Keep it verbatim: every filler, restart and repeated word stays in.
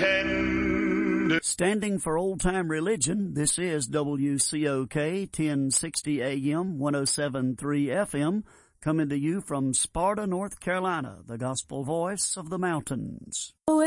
tender. Standing for old-time religion, this is W C O K ten sixty A M, one oh seven point three F M, coming to you from Sparta, North Carolina, the gospel voice of the mountains.